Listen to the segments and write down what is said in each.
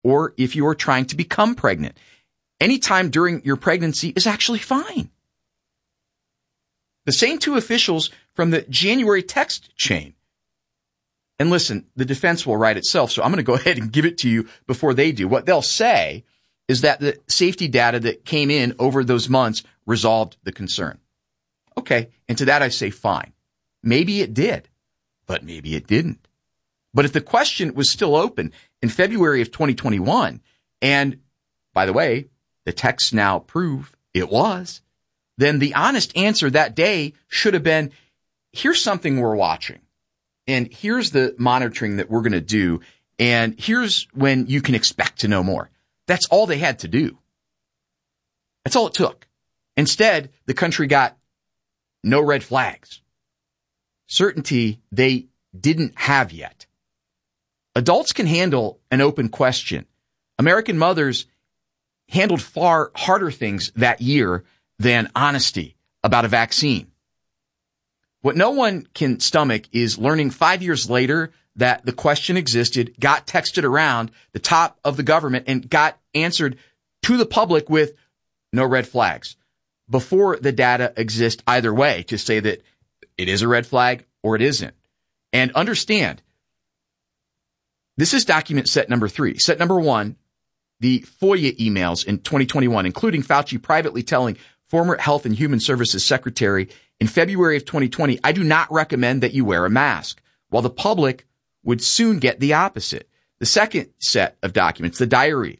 or if you are trying to become pregnant. Anytime during your pregnancy is actually fine. The same two officials from the January text chain. And listen, the defense will write itself, so I'm going to go ahead and give it to you before they do. What they'll say is that the safety data that came in over those months resolved the concern. Okay, and to that I say fine. Maybe it did, but maybe it didn't. But if the question was still open in February of 2021, and by the way, the texts now prove it was, then the honest answer that day should have been, here's something we're watching, and here's the monitoring that we're going to do, and here's when you can expect to know more. That's all they had to do. That's all it took. Instead, the country got no red flags. Certainty they didn't have yet. Adults can handle an open question. American mothers handled far harder things that year than honesty about a vaccine. What no one can stomach is learning 5 years later that the question existed, got texted around the top of the government, and got answered to the public with no red flags before the data exists either way to say that it is a red flag or it isn't. And understand, this is document set number 3. Set number 1, the FOIA emails in 2021, including Fauci privately telling former Health and Human Services Secretary in February of 2020, I do not recommend that you wear a mask, while the public would soon get the opposite. The second set of documents, the diary,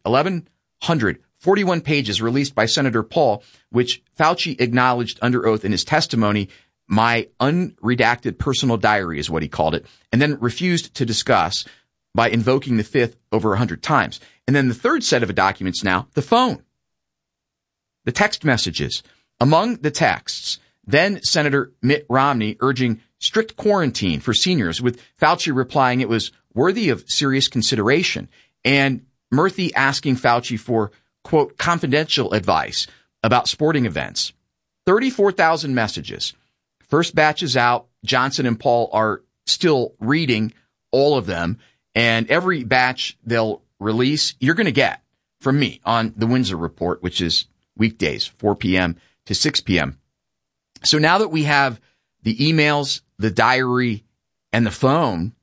1,141 pages released by Senator Paul, which Fauci acknowledged under oath in his testimony, my unredacted personal diary is what he called it, and then refused to discuss by invoking the fifth over 100 times. And then the third set of documents now, the phone, the text messages. Among the texts, then Senator Mitt Romney urging strict quarantine for seniors, with Fauci replying it was worthy of serious consideration, and Murthy asking Fauci for, quote, confidential advice about sporting events. 34,000 messages. First batch is out. Johnson and Paul are still reading all of them, and every batch they'll release, you're going to get from me on the Windsor Report, which is weekdays, 4 p.m. to 6 p.m. So now that we have the emails, the diary, and the phone,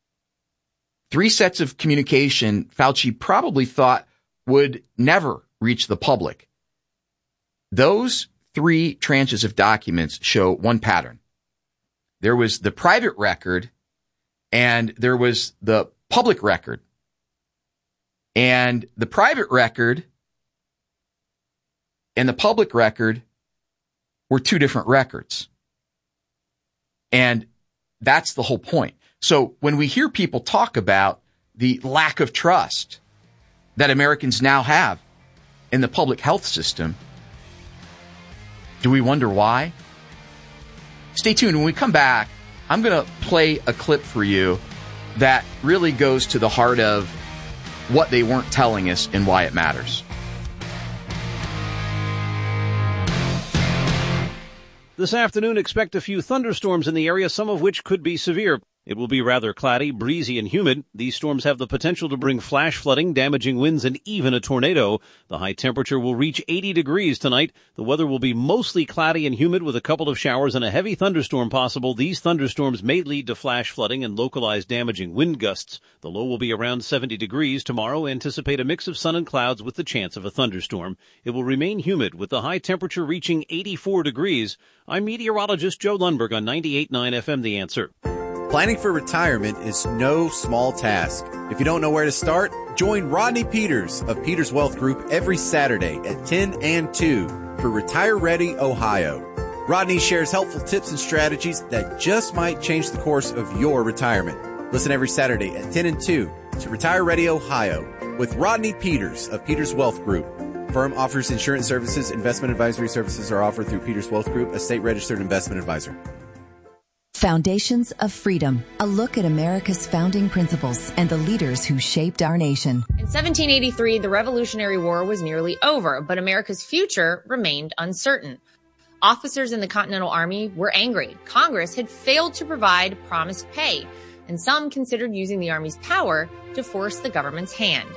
3 sets of communication Fauci probably thought would never reach the public. Those 3 tranches of documents show one pattern. There was the private record and there was the public record. And the private record and the public record were 2 different records. And that's the whole point. So when we hear people talk about the lack of trust that Americans now have in the public health system, do we wonder why? Stay tuned. When we come back, I'm going to play a clip for you that really goes to the heart of what they weren't telling us and why it matters. This afternoon, expect a few thunderstorms in the area, some of which could be severe. It will be rather cloudy, breezy, and humid. These storms have the potential to bring flash flooding, damaging winds, and even a tornado. The high temperature will reach 80 degrees tonight. The weather will be mostly cloudy and humid with a couple of showers and a heavy thunderstorm possible. These thunderstorms may lead to flash flooding and localized damaging wind gusts. The low will be around 70 degrees. Tomorrow, anticipate a mix of sun and clouds with the chance of a thunderstorm. It will remain humid with the high temperature reaching 84 degrees. I'm meteorologist Joe Lundberg on 98.9 FM The Answer. Planning for retirement is no small task. If you don't know where to start, join Rodney Peters of Peters Wealth Group every Saturday at 10 and 2 for Retire Ready Ohio. Rodney shares helpful tips and strategies that just might change the course of your retirement. Listen every Saturday at 10 and 2 to Retire Ready Ohio with Rodney Peters of Peters Wealth Group. Firm offers insurance services. Investment advisory services are offered through Peters Wealth Group, a state-registered investment advisor. Foundations of Freedom, a look at America's founding principles and the leaders who shaped our nation. In 1783, the Revolutionary War was nearly over, but America's future remained uncertain. Officers in the Continental Army were angry. Congress had failed to provide promised pay, and some considered using the Army's power to force the government's hand.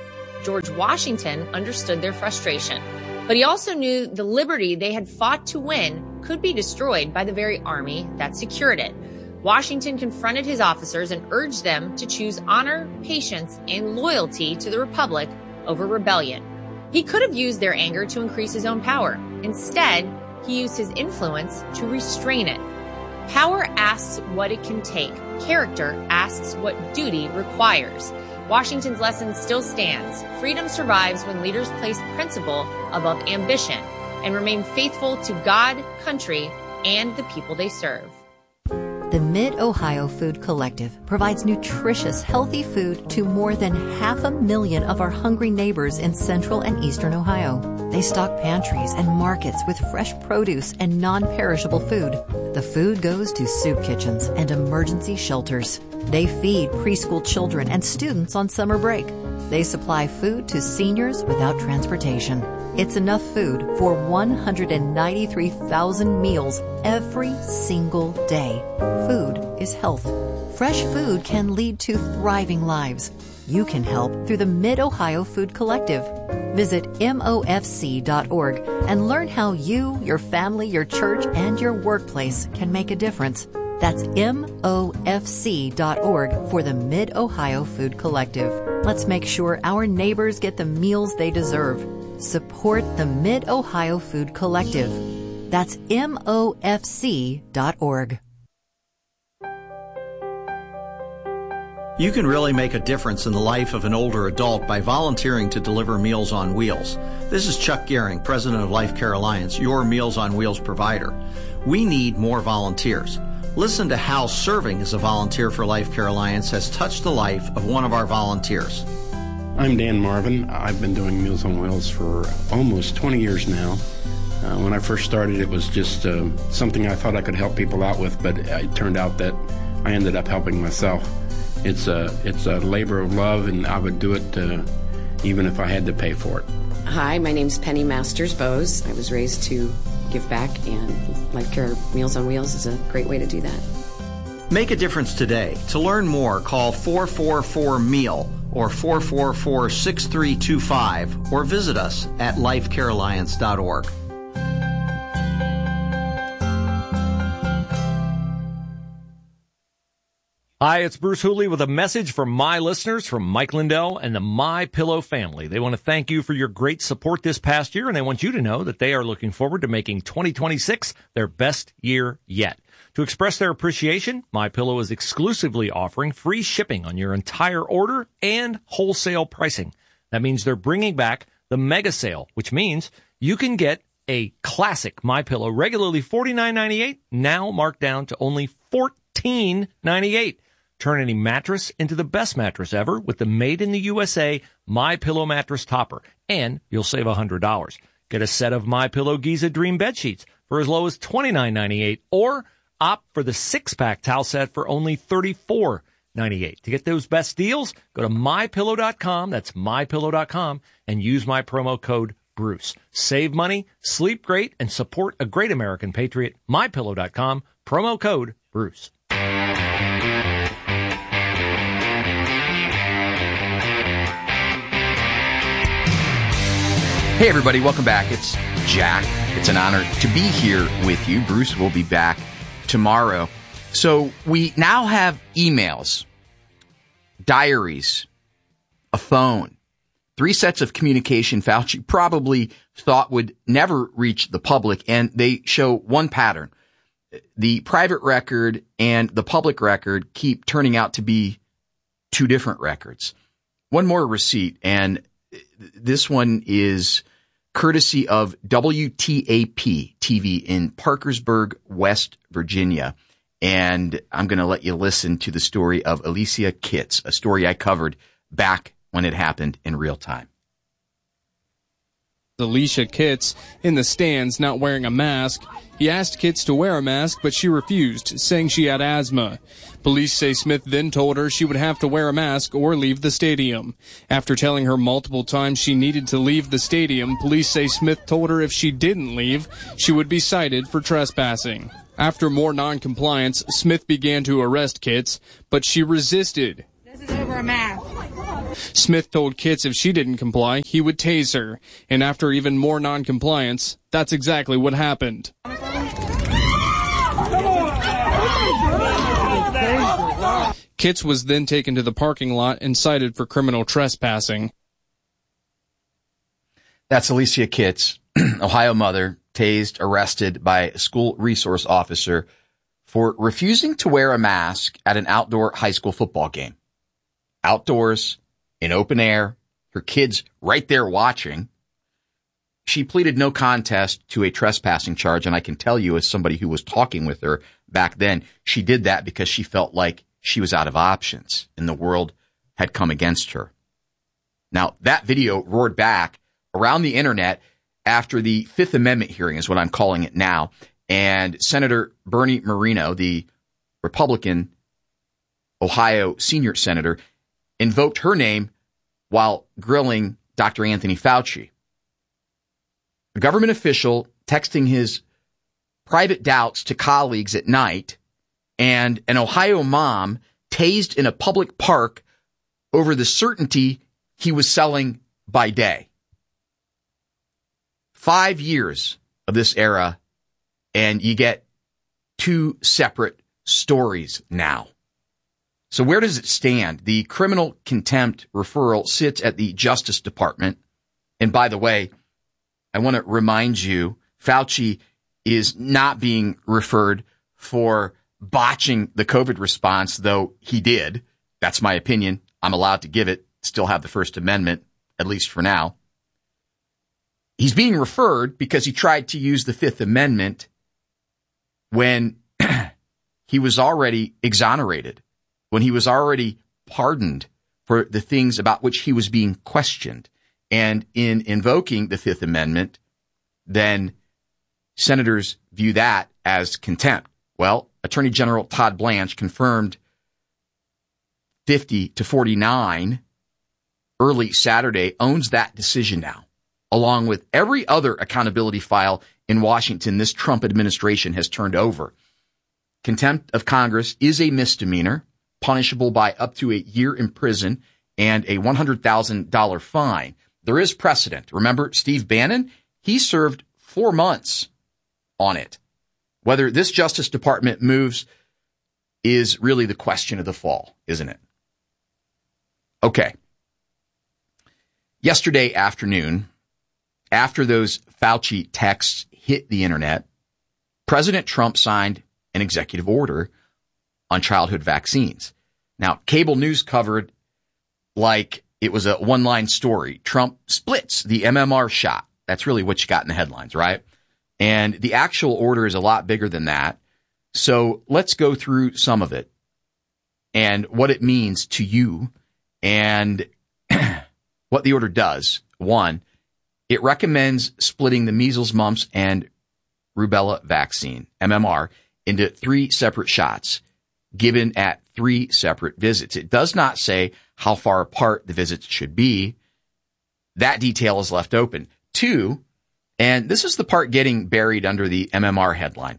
George Washington understood their frustration, but he also knew the liberty they had fought to win could be destroyed by the very army that secured it. Washington confronted his officers and urged them to choose honor, patience, and loyalty to the Republic over rebellion. He could have used their anger to increase his own power. Instead, he used his influence to restrain it. Power asks what it can take. Character asks what duty requires. Washington's lesson still stands. Freedom survives when leaders place principle above ambition and remain faithful to God, country, and the people they serve. The Mid-Ohio Food Collective provides nutritious, healthy food to more than 500,000 of our hungry neighbors in central and eastern Ohio. They stock pantries and markets with fresh produce and non-perishable food. The food goes to soup kitchens and emergency shelters. They feed preschool children and students on summer break. They supply food to seniors without transportation. It's enough food for 193,000 meals every single day. Food is health. Fresh food can lead to thriving lives. You can help through the Mid-Ohio Food Collective. Visit MOFC.org and learn how you, your family, your church, and your workplace can make a difference. That's MOFC.org for the Mid-Ohio Food Collective. Let's make sure our neighbors get the meals they deserve. Support the Mid-Ohio Food Collective. That's MOFC.org. You can really make a difference in the life of an older adult by volunteering to deliver Meals on Wheels. This is Chuck Gehring, president of Life Care Alliance, your Meals on Wheels provider. We need more volunteers. Listen to how serving as a volunteer for Life Care Alliance has touched the life of one of our volunteers. I'm Dan Marvin. I've been doing Meals on Wheels for almost 20 years now. When I first started, it was just something I thought I could help people out with, but it turned out that I ended up helping myself. It's a labor of love, and I would do it even if I had to pay for it. Hi, my name's Penny Masters Bose. I was raised to give back, and Life Care Meals on Wheels is a great way to do that. Make a difference today. To learn more, call 444-MEAL or 444-6325 or visit us at lifecarealliance.org. Hi, it's Bruce Hooley with a message from my listeners from Mike Lindell and the MyPillow family. They want to thank you for your great support this past year, and they want you to know that they are looking forward to making 2026 their best year yet. To express their appreciation, MyPillow is exclusively offering free shipping on your entire order and wholesale pricing. That means they're bringing back the mega sale, which means you can get a classic MyPillow regularly $49.98, now marked down to only $14.98. Turn any mattress into the best mattress ever with the Made in the USA MyPillow mattress topper, and you'll save $100. Get a set of MyPillow Giza Dream bed sheets for as low as $29.98, or opt for the 6-pack towel set for only $34.98. To get those best deals, go to MyPillow.com, that's MyPillow.com, and use my promo code Bruce. Save money, sleep great, and support a great American patriot. MyPillow.com, promo code Bruce. Hey, everybody, welcome back. It's Jack. It's an honor to be here with you. Bruce will be back tomorrow. So we now have emails, diaries, a phone, 3 sets of communication Fauci probably thought would never reach the public, and they show one pattern. The private record and the public record keep turning out to be 2 different records. One more receipt, and this one is courtesy of WTAP TV in Parkersburg, West Virginia. And I'm going to let you listen to the story of Alicia Kitts, a story I covered back when it happened in real time. Alicia Kitts in the stands not wearing a mask. He asked Kitts to wear a mask, but she refused, saying she had asthma. Police say Smith then told her she would have to wear a mask or leave the stadium. After telling her multiple times she needed to leave the stadium, police say Smith told her if she didn't leave, she would be cited for trespassing. After more noncompliance, Smith began to arrest Kitts, but she resisted. This is over a mask. Smith told Kitts if she didn't comply, he would tase her. And after even more non-compliance, that's exactly what happened. Kitts was then taken to the parking lot and cited for criminal trespassing. That's Alicia Kitts, Ohio mother, tased, arrested by a school resource officer for refusing to wear a mask at an outdoor high school football game. Outdoors, in open air, her kids right there watching. She pleaded no contest to a trespassing charge, and I can tell you, as somebody who was talking with her back then, she did that because she felt like she was out of options and the world had come against her. Now, that video roared back around the internet after the Fifth Amendment hearing, is what I'm calling it now, and Senator Bernie Moreno, the Republican Ohio senior senator, invoked her name while grilling Dr. Anthony Fauci. A government official texting his private doubts to colleagues at night, and an Ohio mom tased in a public park over the certainty he was selling by day. 5 years of this era, and you get two separate stories now. So where does it stand? The criminal contempt referral sits at the Justice Department. And by the way, I want to remind you, Fauci is not being referred for botching the COVID response, though he did. That's my opinion. I'm allowed to give it, still have the First Amendment, at least for now. He's being referred because he tried to use the Fifth Amendment when he was already exonerated, when he was already pardoned for the things about which he was being questioned. And in invoking the Fifth Amendment, then senators view that as contempt. Well, Attorney General Todd Blanche confirmed 50-49 early Saturday owns that decision now, along with every other accountability file in Washington this Trump administration has turned over. Contempt of Congress is a misdemeanor, punishable by up to a year in prison and a $100,000 fine. There is precedent. Remember Steve Bannon? He served 4 months on it. Whether this Justice Department moves is really the question of the fall, isn't it? Okay. Yesterday afternoon, after those Fauci texts hit the internet, President Trump signed an executive order on childhood vaccines. Now, cable news covered like it was a one-line story. Trump splits the MMR shot. That's really what you got in the headlines, right? And the actual order is a lot bigger than that. So let's go through some of it and what it means to you and what the order does. One, it recommends splitting the measles, mumps, and rubella vaccine, MMR, into 3 separate shots given at 3 separate visits. It does not say how far apart the visits should be. That detail is left open. 2, and this is the part getting buried under the MMR headline.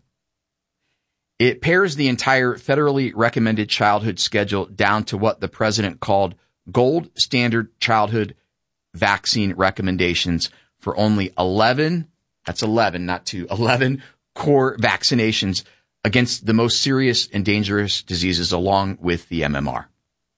It pairs the entire federally recommended childhood schedule down to what the president called gold standard childhood vaccine recommendations for only 11, that's 11, not 2, 11 core vaccinations against the most serious and dangerous diseases along with the MMR.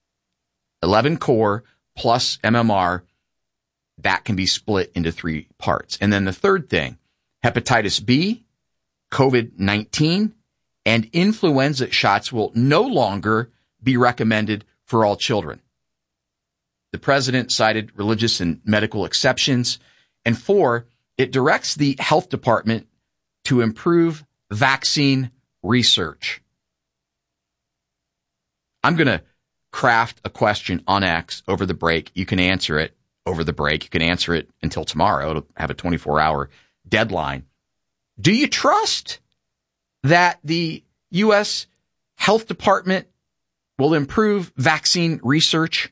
11 core plus MMR, that can be split into 3 parts. And then the third thing, hepatitis B, COVID-19, and influenza shots will no longer be recommended for all children. The president cited religious and medical exceptions. And 4, it directs the health department to improve vaccine research. I'm going to craft a question on X over the break. You can answer it over the break. You can answer it until tomorrow. It'll have a 24-hour deadline. Do you trust that the U.S. Health Department will improve vaccine research?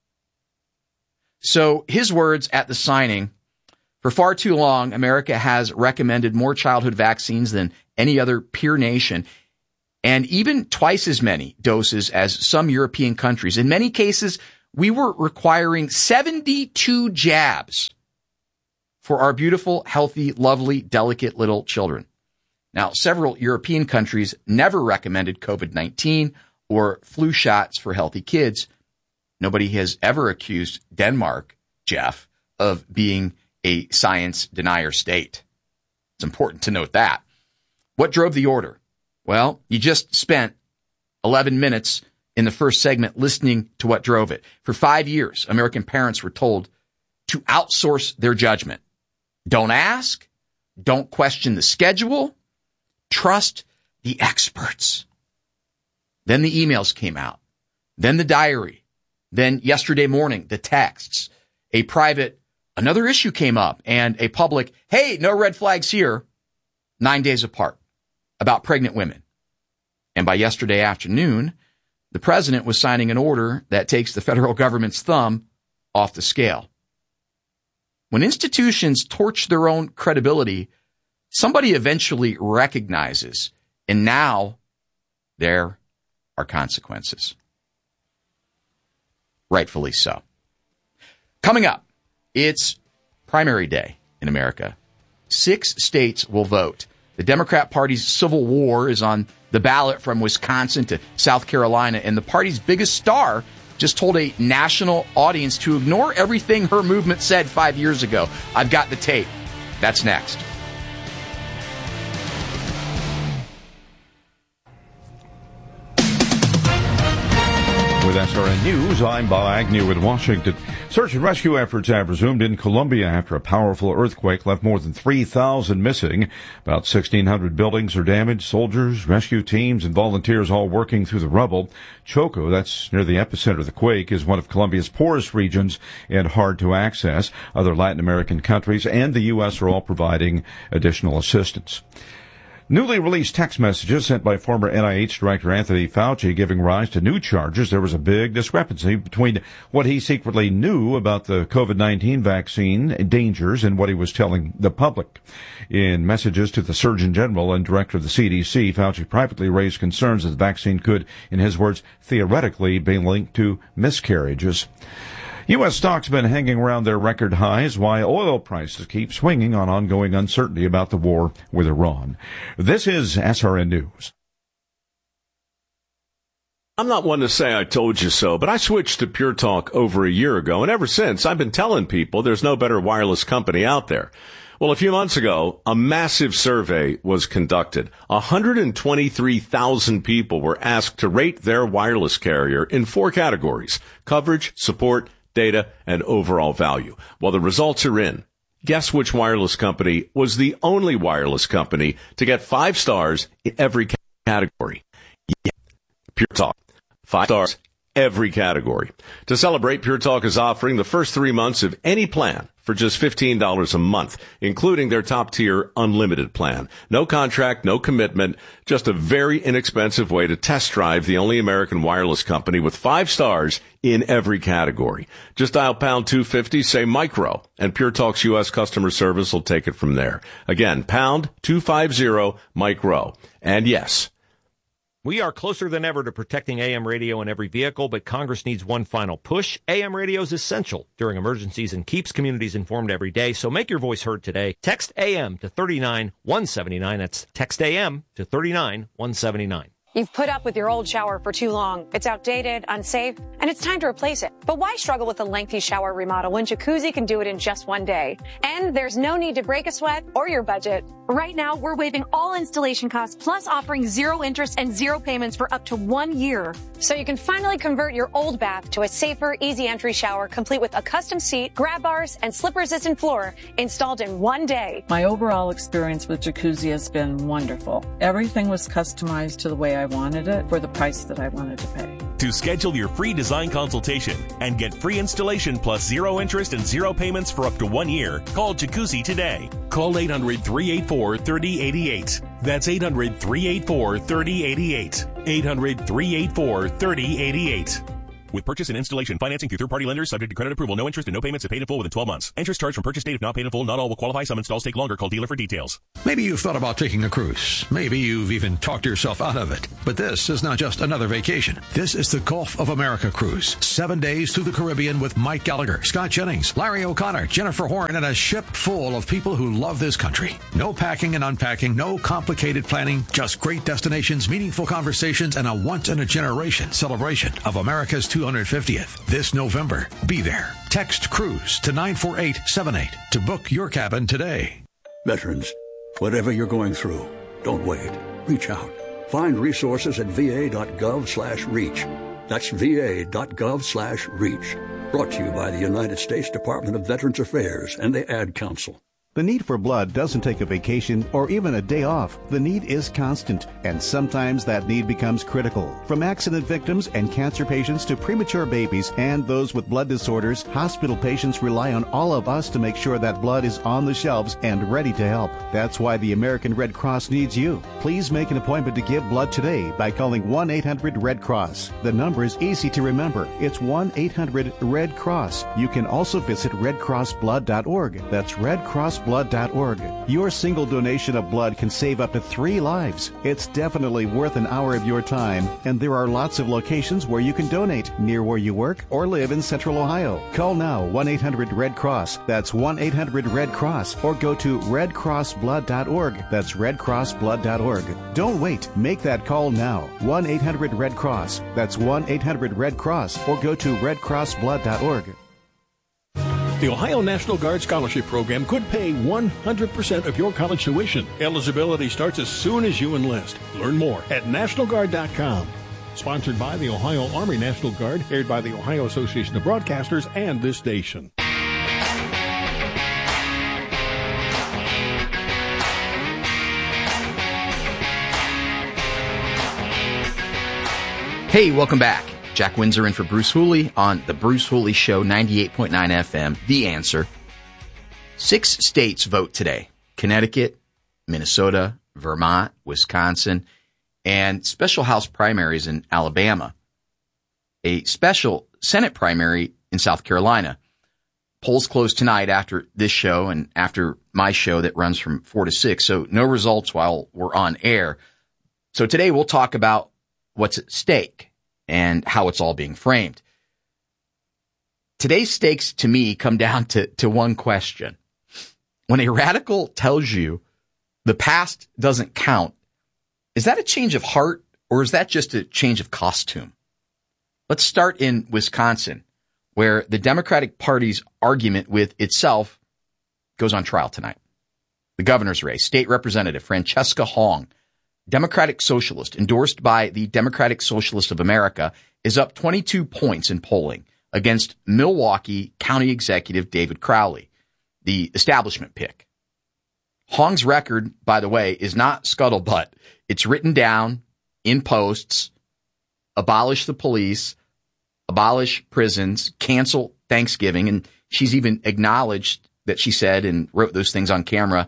So his words at the signing, for far too long, America has recommended more childhood vaccines than any other peer nation, and even twice as many doses as some European countries. In many cases, we were requiring 72 jabs for our beautiful, healthy, lovely, delicate little children. Now, several European countries never recommended COVID-19 or flu shots for healthy kids. Nobody has ever accused Denmark, Jeff, of being a science denier state. It's important to note that. What drove the order? Well, you just spent 11 minutes in the first segment listening to what drove it. For 5 years, American parents were told to outsource their judgment. Don't ask. Don't question the schedule. Trust the experts. Then the emails came out. Then the diary. Then yesterday morning, the texts. A private, another issue came up, and a public, hey, no red flags here, 9 days apart, about pregnant women. And by yesterday afternoon, the president was signing an order that takes the federal government's thumb off the scale. When institutions torch their own credibility, somebody eventually recognizes, and now there are consequences. Rightfully so. Coming up, it's primary day in America. 6 states will vote. The Democrat Party's civil war is on the ballot from Wisconsin to South Carolina, and the party's biggest star just told a national audience to ignore everything her movement said 5 years ago. I've got the tape. That's next. With SRN News, I'm Bob Agnew in Washington. Search and rescue efforts have resumed in Colombia after a powerful earthquake left more than 3,000 missing. About 1,600 buildings are damaged. Soldiers, rescue teams, and volunteers all working through the rubble. Choco, that's near the epicenter of the quake, is one of Colombia's poorest regions and hard to access. Other Latin American countries and the U.S. are all providing additional assistance. Newly released text messages sent by former NIH Director Anthony Fauci giving rise to new charges. There was a big discrepancy between what he secretly knew about the COVID-19 vaccine dangers and what he was telling the public. In messages to the Surgeon General and Director of the CDC, Fauci privately raised concerns that the vaccine could, in his words, theoretically be linked to miscarriages. U.S. stocks have been hanging around their record highs while oil prices keep swinging on ongoing uncertainty about the war with Iran. This is SRN News. I'm not one to say I told you so, but I switched to Pure Talk over a year ago, and ever since I've been telling people there's no better wireless company out there. Well, a few months ago, a massive survey was conducted. 123,000 people were asked to rate their wireless carrier in 4 categories: coverage, support, data, and overall value. Well, the results are in. Guess which wireless company was the only wireless company to get 5 stars in every category? Yeah, Pure Talk. 5 stars, every category. To celebrate, Pure Talk is offering the first 3 months of any plan for just $15 a month, including their top-tier unlimited plan. No contract, no commitment, just a very inexpensive way to test drive the only American wireless company with 5 stars in every category. Just dial pound 250, say micro, and Pure Talk's U.S. customer service will take it from there. Again, pound 250 micro. And yes, we are closer than ever to protecting AM radio in every vehicle, but Congress needs one final push. AM radio is essential during emergencies and keeps communities informed every day, so make your voice heard today. Text AM to 39179. That's text AM to 39179. You've put up with your old shower for too long. It's outdated, unsafe, and it's time to replace it. But why struggle with a lengthy shower remodel when Jacuzzi can do it in just one day? And there's no need to break a sweat or your budget. Right now, we're waiving all installation costs, plus offering 0 interest and 0 payments for up to 1 year. So you can finally convert your old bath to a safer, easy entry shower, complete with a custom seat, grab bars, and slip-resistant floor installed in 1 day. My overall experience with Jacuzzi has been wonderful. Everything was customized to the way I wanted it for the price that I wanted to pay. To schedule your free design consultation and get free installation plus 0 interest and 0 payments for up to 1 year, call Jacuzzi today. Call 800-384-3088. That's 800-384-3088. 800-384-3088. With purchase and installation financing through third-party lenders subject to credit approval. No interest and no payments if paid in full within 12 months. Interest charged from purchase date if not paid in full. Not all will qualify. Some installs take longer. Call dealer for details. Maybe you've thought about taking a cruise. Maybe you've even talked yourself out of it. But this is not just another vacation. This is the Gulf of America cruise. 7 days through the Caribbean with Mike Gallagher, Scott Jennings, Larry O'Connor, Jennifer Horn, and a ship full of people who love this country. No packing and unpacking, no complicated planning, just great destinations, meaningful conversations, and a once-in-a-generation celebration of America's 250th. This November, be there. Text CRUISE to 94878 to book your cabin today. Veterans, whatever you're going through, don't wait. Reach out. Find resources at va.gov/reach. That's va.gov/reach. Brought to you by the United States Department of Veterans Affairs and the Ad Council. The need for blood doesn't take a vacation or even a day off. The need is constant, and sometimes that need becomes critical. From accident victims and cancer patients to premature babies and those with blood disorders, hospital patients rely on all of us to make sure that blood is on the shelves and ready to help. That's why the American Red Cross needs you. Please make an appointment to give blood today by calling 1-800-RED-CROSS. The number is easy to remember. It's 1-800-RED-CROSS. You can also visit redcrossblood.org. That's redcrossblood.org. Your single donation of blood can save up to 3 lives. It's definitely worth an hour of your time, and there are lots of locations where you can donate near where you work or live in Central Ohio. Call now 1-800-RED-CROSS. That's 1-800-RED-CROSS, or go to redcrossblood.org. That's redcrossblood.org. Don't wait. Make that call now. 1-800-RED-CROSS. That's 1-800-RED-CROSS, or go to redcrossblood.org. The Ohio National Guard Scholarship Program could pay 100% of your college tuition. Eligibility starts as soon as you enlist. Learn more at NationalGuard.com. Sponsored by the Ohio Army National Guard, aired by the Ohio Association of Broadcasters and this station. Hey, welcome back. Jack Windsor in for Bruce Hooley on the Bruce Hooley Show, 98.9 FM, The Answer. 6 states vote today: Connecticut, Minnesota, Vermont, Wisconsin, and special House primaries in Alabama. A special Senate primary in South Carolina. Polls close tonight after this show and after my show that runs from 4 to 6, so no results while we're on air. So today we'll talk about what's at stake and how it's all being framed. Today's stakes, to me, come down to one question. When a radical tells you the past doesn't count, is that a change of heart or is that just a change of costume? Let's start in Wisconsin, where the Democratic Party's argument with itself goes on trial tonight. The governor's race, State Representative Francesca Hong, Democratic Socialist, endorsed by the Democratic Socialist of America, is up 22 points in polling against Milwaukee County Executive David Crowley, the establishment pick. Hong's record, by the way, is not scuttlebutt. It's written down in posts: abolish the police, abolish prisons, cancel Thanksgiving. And she's even acknowledged that she said and wrote those things on camera.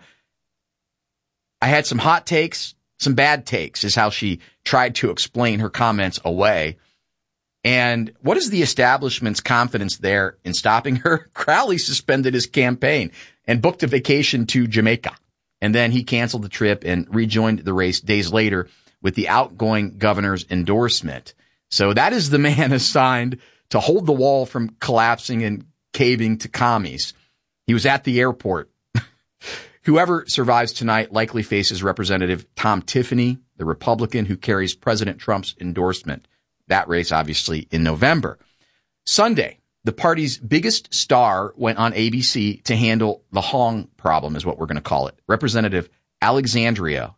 I had some hot takes, some bad takes, is how she tried to explain her comments away. And what is the establishment's confidence there in stopping her? Crowley suspended his campaign and booked a vacation to Jamaica. And then he canceled the trip and rejoined the race days later with the outgoing governor's endorsement. So that is the man assigned to hold the wall from collapsing and caving to commies. He was at the airport. Whoever survives tonight likely faces Representative Tom Tiffany, the Republican who carries President Trump's endorsement. That race, obviously, in November. Sunday, the party's biggest star went on ABC to handle the Hong problem, is what we're going to call it. Representative Alexandria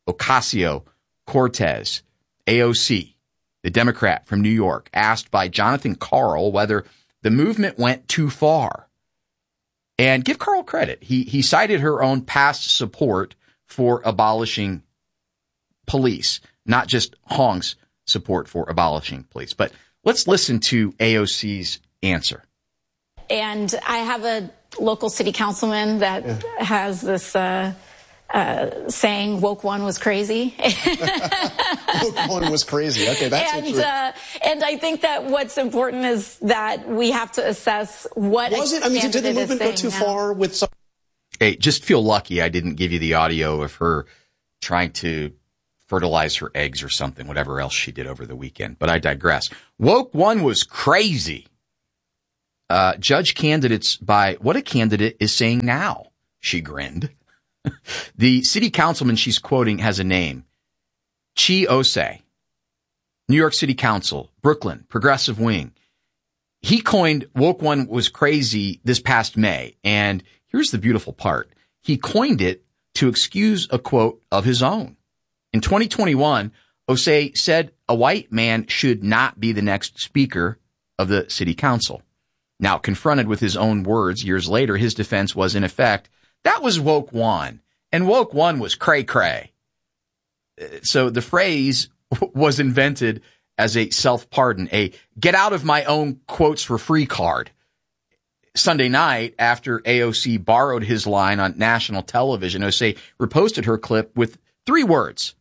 Ocasio-Cortez, AOC, the Democrat from New York, asked by Jonathan Karl whether the movement went too far. And give Karl credit. He cited her own past support for abolishing police, not just Hong's support for abolishing police. But let's listen to AOC's answer. And I have a local city councilman that has this saying woke one was crazy. Woke one was crazy. Okay, that's interesting. And I think that what's important is that we have to assess what was it. I mean, did the movement go too far with some? Hey, just feel lucky I didn't give you the audio of her trying to fertilize her eggs or something, whatever else she did over the weekend. But I digress. Woke one was crazy. Judge candidates by what a candidate is saying now. She grinned. The city councilman she's quoting has a name. Chi Osei. New York City Council, Brooklyn, Progressive Wing. He coined woke one was crazy this past May. And here's the beautiful part. He coined it to excuse a quote of his own. In 2021, Osei said a white man should not be the next speaker of the city council. Now, confronted with his own words years later, his defense was, in effect, that was woke one, and woke one was cray-cray. So the phrase was invented as a self-pardon, a get out of my own quotes for free card. Sunday night, after AOC borrowed his line on national television, Osei reposted her clip with 3 words.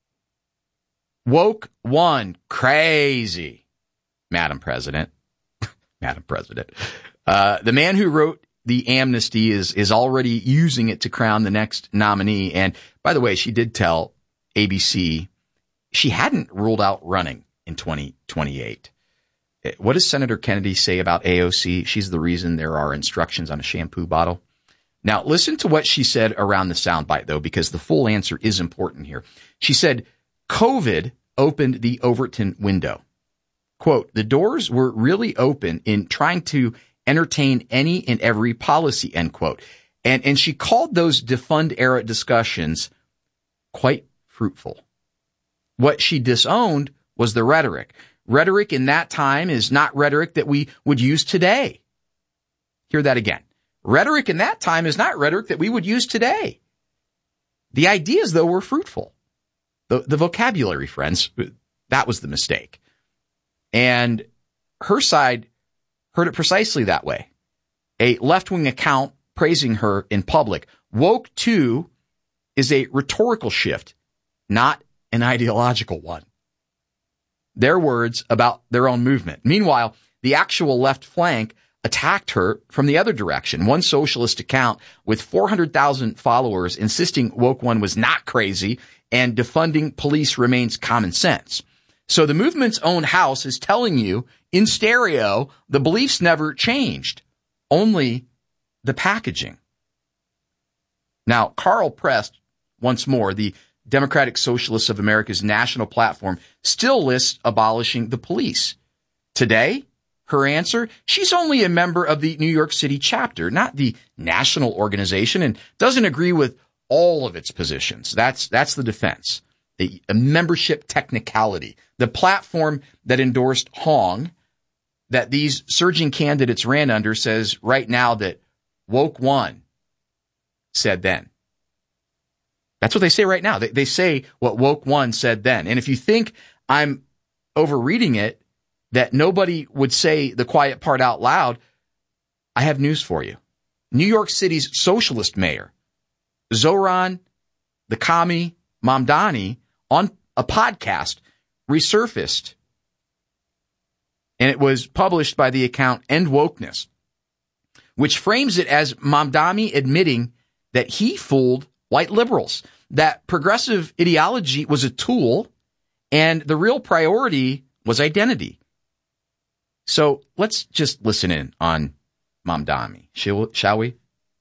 Woke one, crazy, Madam President. Madam President. The man who wrote the amnesty is already using it to crown the next nominee. And by the way, she did tell ABC she hadn't ruled out running in 2028. What does Senator Kennedy say about AOC? She's the reason there are instructions on a shampoo bottle. Now, listen to what she said around the soundbite, though, because the full answer is important here. She said, COVID opened the Overton window. Quote, the doors were really open in trying to entertain any and every policy, end quote. And she called those defund era discussions quite fruitful. What she disowned was the rhetoric. Rhetoric in that time is not rhetoric that we would use today. Hear that again. Rhetoric in that time is not rhetoric that we would use today. The ideas, though, were fruitful. The vocabulary, friends, that was the mistake. And her side heard it precisely that way. A left-wing account praising her in public. Woke 2 is a rhetorical shift, not an ideological one. Their words about their own movement. Meanwhile, the actual left flank attacked her from the other direction. One socialist account with 400,000 followers insisting woke one was not crazy and defunding police remains common sense. So the movement's own house is telling you in stereo the beliefs never changed, only the packaging. Now, Carl Prest, once more, the Democratic Socialists of America's national platform, still lists abolishing the police. Today, her answer, she's only a member of the New York City chapter, not the national organization, and doesn't agree with all of its positions. That's the defense. A membership technicality. The platform that endorsed Hong, that these surging candidates ran under, says right now that woke one said then. That's what they say right now. They say what woke one said then. And if you think I'm overreading it, that nobody would say the quiet part out loud, I have news for you. New York City's socialist mayor, Zohran the Commie Mamdani, on a podcast resurfaced, and it was published by the account End Wokeness, which frames it as Mamdani admitting that he fooled white liberals, that progressive ideology was a tool and the real priority was identity. So let's just listen in on Mamdani, shall we?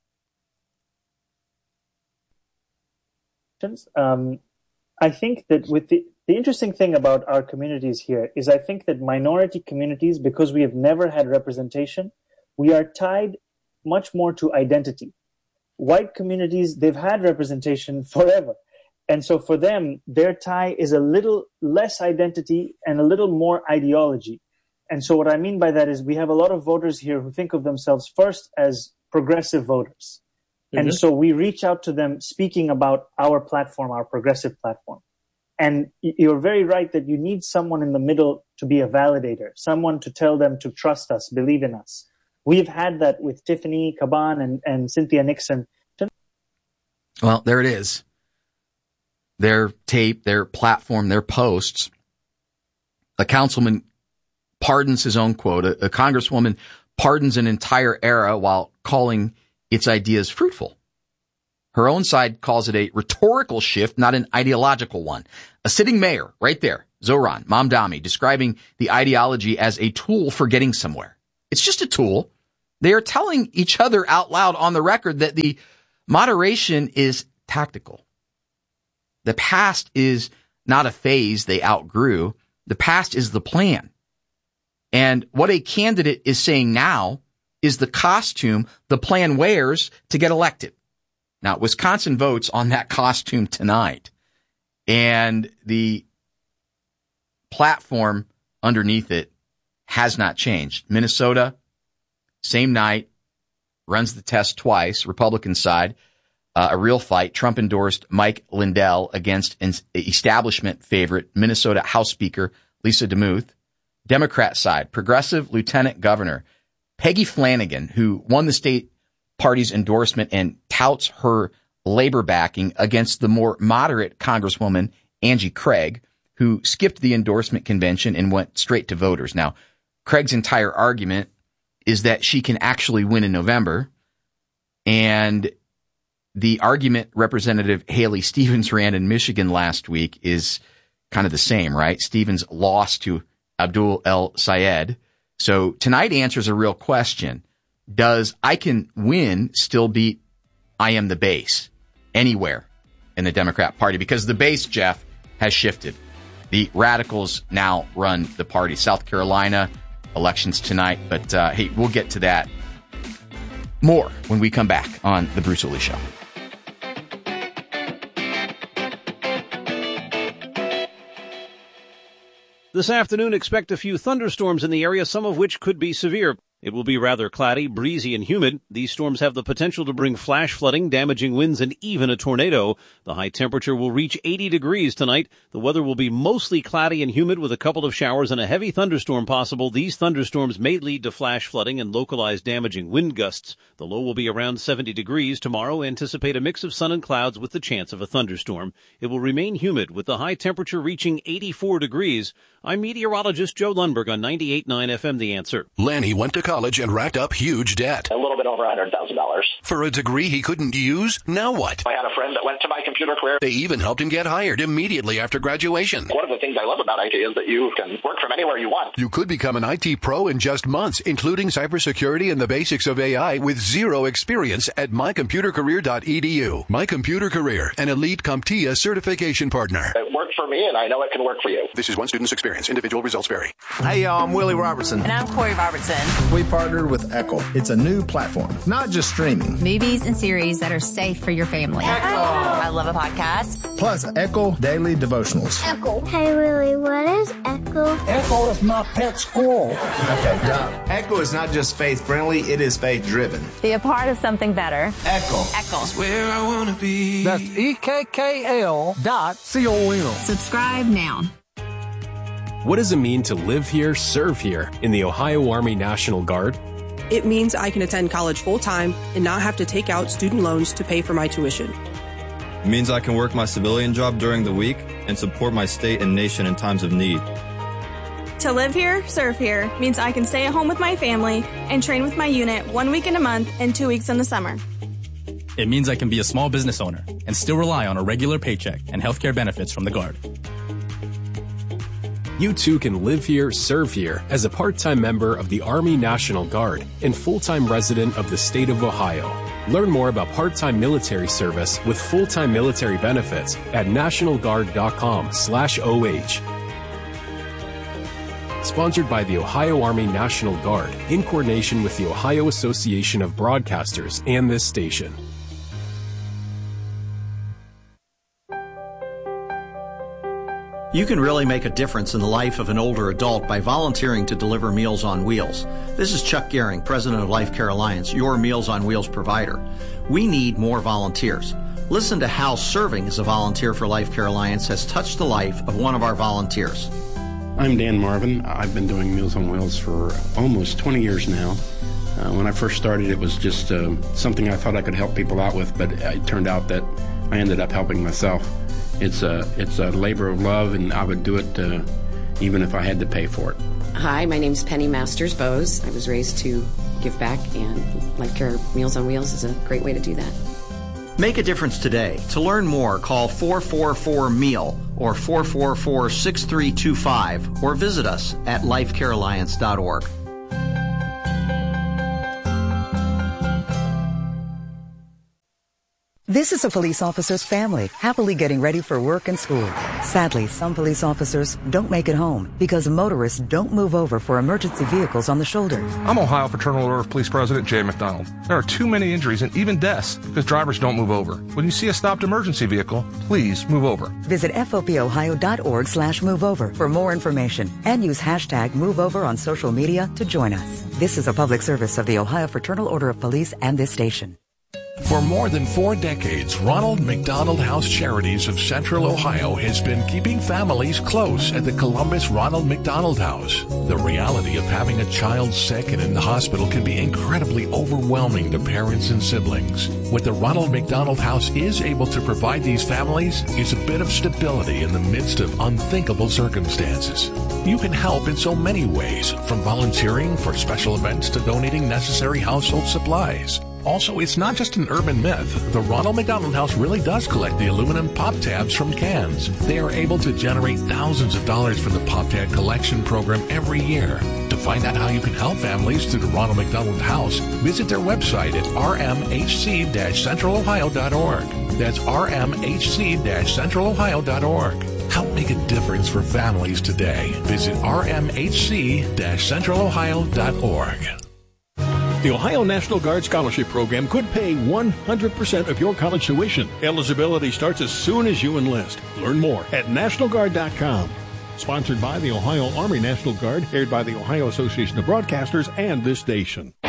I think that with the interesting thing about our communities here is I think that minority communities, because we have never had representation, we are tied much more to identity. White communities, they've had representation forever. And so for them, their tie is a little less identity and a little more ideology. And so what I mean by that is we have a lot of voters here who think of themselves first as progressive voters. Mm-hmm. And so we reach out to them speaking about our platform, our progressive platform. And you're very right that you need someone in the middle to be a validator, someone to tell them to trust us, believe in us. We've had that with Tiffany Caban and Cynthia Nixon. Well, there it is. Their tape, their platform, their posts. A councilman pardons his own quote. A congresswoman pardons an entire era while calling its ideas fruitful. Her own side calls it a rhetorical shift, not an ideological one. A sitting mayor, right there, Zohran Mamdani, describing the ideology as a tool for getting somewhere. It's just a tool. They are telling each other out loud on the record that the moderation is tactical. The past is not a phase they outgrew. The past is the plan. And what a candidate is saying now is the costume the plan wears to get elected. Now, Wisconsin votes on that costume tonight. And the platform underneath it has not changed. Minnesota, same night, runs the test twice, Republican side. A real fight. Trump endorsed Mike Lindell against an establishment favorite, Minnesota House Speaker Lisa DeMuth. Democrat side, progressive Lieutenant Governor Peggy Flanagan, who won the state party's endorsement and touts her labor backing against the more moderate Congresswoman Angie Craig, who skipped the endorsement convention and went straight to voters. Now, Craig's entire argument is that she can actually win in November, and the argument Representative Haley Stevens ran in Michigan last week is kind of the same, right? Stevens lost to Abdul El Sayed. So tonight answers a real question. Does I can win still beat I am the base anywhere in the Democrat Party? Because the base, Jeff, has shifted. The radicals now run the party. South Carolina, elections tonight. But, hey, we'll get to that more when we come back on The Bruce Hooley Show. This afternoon, expect a few thunderstorms in the area, some of which could be severe. It will be rather cloudy, breezy, and humid. These storms have the potential to bring flash flooding, damaging winds, and even a tornado. The high temperature will reach 80 degrees tonight. The weather will be mostly cloudy and humid with a couple of showers and a heavy thunderstorm possible. These thunderstorms may lead to flash flooding and localized damaging wind gusts. The low will be around 70 degrees. Tomorrow, anticipate a mix of sun and clouds with the chance of a thunderstorm. It will remain humid with the high temperature reaching 84 degrees. I'm meteorologist Joe Lundberg on 98.9 FM The Answer. Lanny went to college and racked up huge debt. A little bit over $100,000. For a degree he couldn't use? Now what? I had a friend that went to My Computer Career. They even helped him get hired immediately after graduation. One of the things I love about IT is that you can work from anywhere you want. You could become an IT pro in just months, including cybersecurity and the basics of AI with zero experience at mycomputercareer.edu. My Computer Career, an elite CompTIA certification partner. It worked for me, and I know it can work for you. This is one student's experience. Individual results vary. Hey, y'all, I'm Willie Robertson. And I'm Corey Robertson. We partnered with Echo. It's a new platform, not just streaming. Movies and series that are safe for your family. Echo. I love a podcast. Plus, Echo Daily Devotionals. Echo. Hey, Willie, what is Echo? Echo is my pet squirrel. Okay, done. Echo is not just faith-friendly, it is faith-driven. Be a part of something better. Echo. Echo. That's where I want to be. That's EKKL.com. Subscribe now. What does it mean to live here, serve here in the Ohio Army National Guard? It means I can attend college full-time and not have to take out student loans to pay for my tuition. It means I can work my civilian job during the week and support my state and nation in times of need. To live here, serve here means I can stay at home with my family and train with my unit 1 week in a month and 2 weeks in the summer. It means I can be a small business owner and still rely on a regular paycheck and healthcare benefits from the Guard. You too can live here, serve here as a part-time member of the Army National Guard and full-time resident of the state of Ohio. Learn more about part-time military service with full-time military benefits at nationalguard.com/OH. Sponsored by the Ohio Army National Guard in coordination with the Ohio Association of Broadcasters and this station. You can really make a difference in the life of an older adult by volunteering to deliver Meals on Wheels. This is Chuck Gehring, president of Life Care Alliance, your Meals on Wheels provider. We need more volunteers. Listen to how serving as a volunteer for Life Care Alliance has touched the life of one of our volunteers. I'm Dan Marvin. I've been doing Meals on Wheels for almost 20 years now. When I first started, it was just something I thought I could help people out with, but it turned out that I ended up helping myself. It's a labor of love, and I would do it even if I had to pay for it. Hi, my name's Penny Masters Bose. I was raised to give back, and Life Care Meals on Wheels is a great way to do that. Make a difference today. To learn more, call 444-MEAL or 444-6325 or visit us at lifecarealliance.org. This is a police officer's family, happily getting ready for work and school. Sadly, some police officers don't make it home because motorists don't move over for emergency vehicles on the shoulder. I'm Ohio Fraternal Order of Police President Jay McDonald. There are too many injuries and even deaths because drivers don't move over. When you see a stopped emergency vehicle, please move over. Visit FOPOhio.org/moveover for more information and use hashtag MoveOver on social media to join us. This is a public service of the Ohio Fraternal Order of Police and this station. For more than 4 decades, Ronald McDonald House Charities of Central Ohio has been keeping families close at the Columbus Ronald McDonald House. The reality of having a child sick and in the hospital can be incredibly overwhelming to parents and siblings. What the Ronald McDonald House is able to provide these families is a bit of stability in the midst of unthinkable circumstances. You can help in so many ways, from volunteering for special events to donating necessary household supplies. Also, it's not just an urban myth. The Ronald McDonald House really does collect the aluminum pop tabs from cans. They are able to generate thousands of dollars for the Pop Tab collection program every year. To find out how you can help families through the Ronald McDonald House, visit their website at rmhc-centralohio.org. That's rmhc-centralohio.org. Help make a difference for families today. Visit rmhc-centralohio.org. The Ohio National Guard Scholarship Program could pay 100% of your college tuition. Eligibility starts as soon as you enlist. Learn more at NationalGuard.com. Sponsored by the Ohio Army National Guard, aired by the Ohio Association of Broadcasters and this station.